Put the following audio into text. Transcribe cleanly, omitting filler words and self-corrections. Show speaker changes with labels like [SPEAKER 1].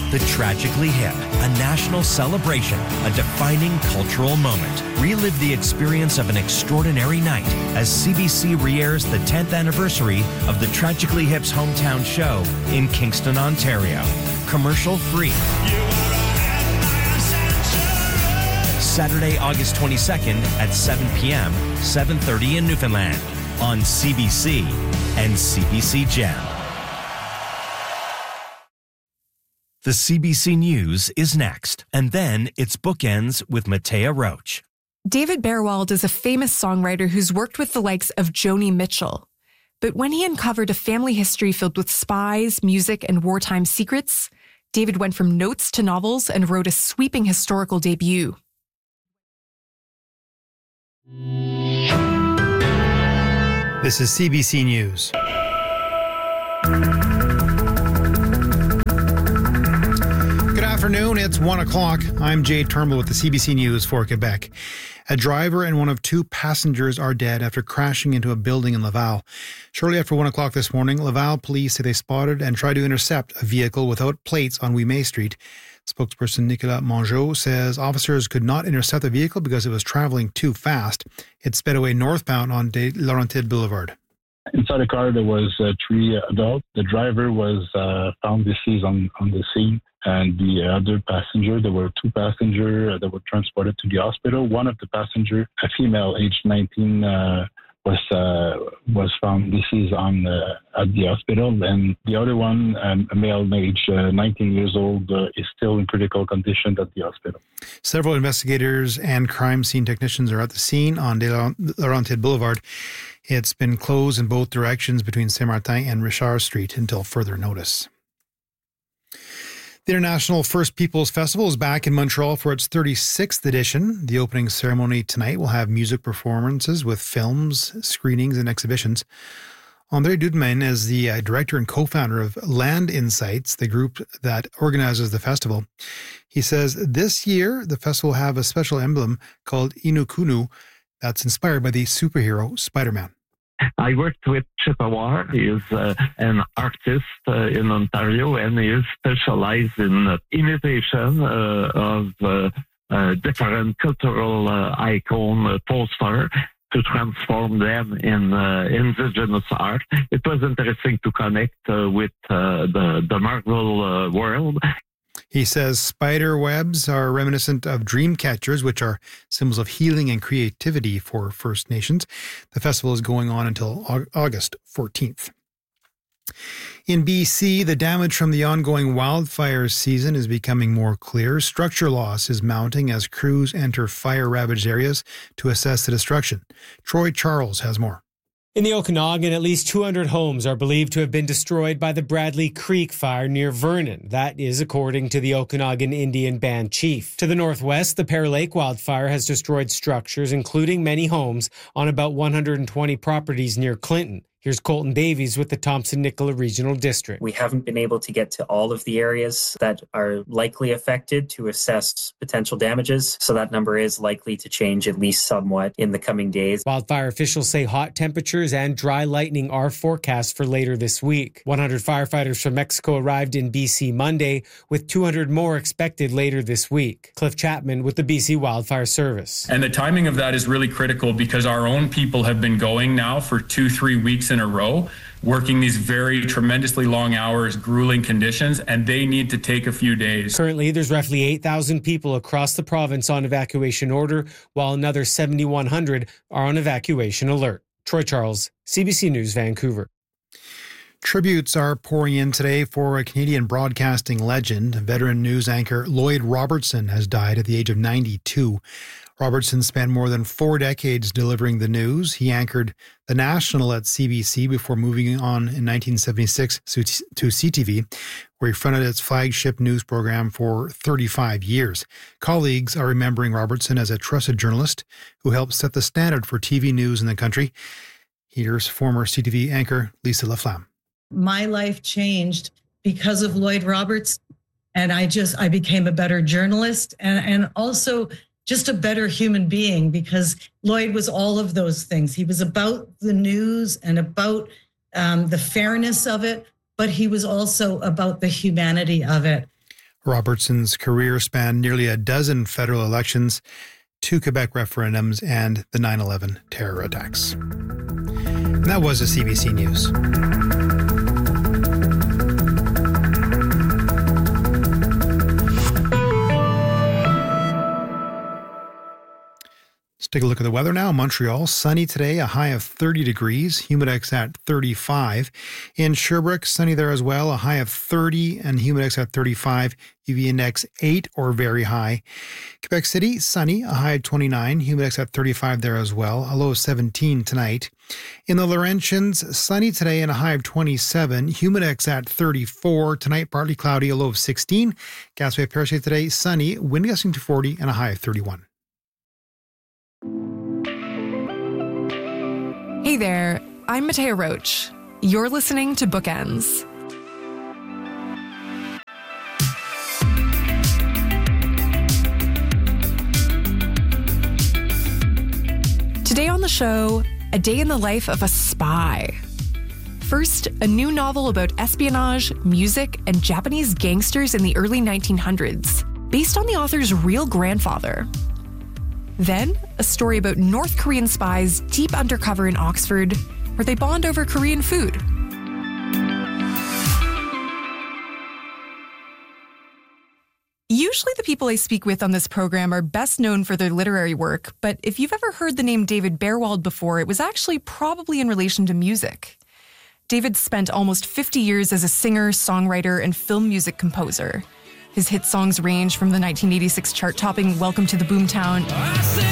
[SPEAKER 1] The Tragically Hip, a national celebration, a defining cultural moment. Relive the experience of an extraordinary night as CBC re-airs the 10th anniversary of the Tragically Hip's hometown show in Kingston, Ontario. Commercial free. Saturday, August 22nd at 7 p.m., 7:30 in Newfoundland on CBC and CBC Gem. The CBC News is next, and then it's Bookends with Matea Roach.
[SPEAKER 2] David Berwald is a famous songwriter who's worked with the likes of Joni Mitchell. But when he uncovered a family history filled with spies, music, and wartime secrets, David went from notes to novels and wrote a sweeping historical debut.
[SPEAKER 3] This is CBC News. Good afternoon, it's 1 o'clock. I'm Jay Turnbull with the CBC News for Quebec. A driver and one of two passengers are dead after crashing into a building in Laval. Shortly after 1 o'clock this morning, Laval police say they spotted and tried to intercept a vehicle without plates on Ouimet Street. Spokesperson Nicolas Mongeau says officers could not intercept the vehicle because it was traveling too fast. It sped away northbound on De Laurentides Boulevard.
[SPEAKER 4] Inside the car, there was three adults. The driver was found deceased on the scene. And the other passenger, there were two passengers that were transported to the hospital. One of the passengers, a female, aged 19, was found deceased at the hospital. And the other one, a male, aged 19 years old, is still in critical condition at the hospital.
[SPEAKER 3] Several investigators and crime scene technicians are at the scene on De Laurentides Boulevard. It's been closed in both directions between Saint-Martin and Richard Street until further notice. The International First Peoples Festival is back in Montreal for its 36th edition. The opening ceremony tonight will have music performances with films, screenings, and exhibitions. André Dudemain is the director and co-founder of Land Insights, the group that organizes the festival. He says this year the festival will have a special emblem called Inukunu that's inspired by the superhero Spider-Man.
[SPEAKER 5] I worked with Chippewa. He is an artist in Ontario, and he is specialized in imitation of different cultural icon poster to transform them in indigenous art. It was interesting to connect with the Marvel world.
[SPEAKER 3] He says spider webs are reminiscent of dream catchers, which are symbols of healing and creativity for First Nations. The festival is going on until August 14th. In BC, the damage from the ongoing wildfire season is becoming more clear. Structure loss is mounting as crews enter fire-ravaged areas to assess the destruction. Troy Charles has more.
[SPEAKER 6] In the Okanagan, at least 200 homes are believed to have been destroyed by the Bradley Creek fire near Vernon. That is according to the Okanagan Indian Band chief. To the northwest, the Pear Lake wildfire has destroyed structures, including many homes, on about 120 properties near Clinton. Here's Colton Davies with the Thompson-Nicola Regional District.
[SPEAKER 7] We haven't been able to get to all of the areas that are likely affected to assess potential damages, so that number is likely to change at least somewhat in the coming days.
[SPEAKER 6] Wildfire officials say hot temperatures and dry lightning are forecast for later this week. 100 firefighters from Mexico arrived in BC Monday, with 200 more expected later this week. Cliff Chapman with the BC Wildfire Service.
[SPEAKER 8] And the timing of that is really critical because our own people have been going now for 2-3 weeks in a row, working these very tremendously long hours, grueling conditions, and they need to take a few days.
[SPEAKER 6] Currently, there's roughly 8,000 people across the province on evacuation order, while another 7,100 are on evacuation alert. Troy Charles, CBC News, Vancouver.
[SPEAKER 3] Tributes are pouring in today for a Canadian broadcasting legend. Veteran news anchor Lloyd Robertson has died at the age of 92. Robertson spent more than 4 decades delivering the news. He anchored The National at CBC before moving on in 1976 to CTV, where he fronted its flagship news program for 35 years. Colleagues are remembering Robertson as a trusted journalist who helped set the standard for TV news in the country. Here's former CTV anchor Lisa Laflamme.
[SPEAKER 9] My life changed because of Lloyd Roberts, and I became a better journalist and also just a better human being, because Lloyd was all of those things. He was about the news and about the fairness of it, but he was also about the humanity of it.
[SPEAKER 3] Robertson's career spanned nearly a dozen federal elections, 2 Quebec referendums, and the 9/11 terror attacks. And that was the CBC News. Let's take a look at the weather now. Montreal, sunny today, a high of 30 degrees, humidex at 35. In Sherbrooke, sunny there as well, a high of 30 and humidex at 35. UV index 8 or very high. Quebec City, sunny, a high of 29, humidex at 35 there as well, a low of 17 tonight. In the Laurentians, sunny today and a high of 27, humidex at 34. Tonight, partly cloudy, a low of 16. Gasway Parachute today, sunny, wind gusting to 40 and a high of 31.
[SPEAKER 2] Hey there, I'm Matea Roach. You're listening to Bookends. Today on the show, a day in the life of a spy. First, a new novel about espionage, music, and Japanese gangsters in the early 1900s, based on the author's real grandfather. Then, a story about North Korean spies deep undercover in Oxford, where they bond over Korean food. Usually the people I speak with on this program are best known for their literary work, but if you've ever heard the name David Bearwald before, it was actually probably in relation to music. David spent almost 50 years as a singer, songwriter, and film music composer. His hit songs range from the 1986 chart-topping Welcome to the Boomtown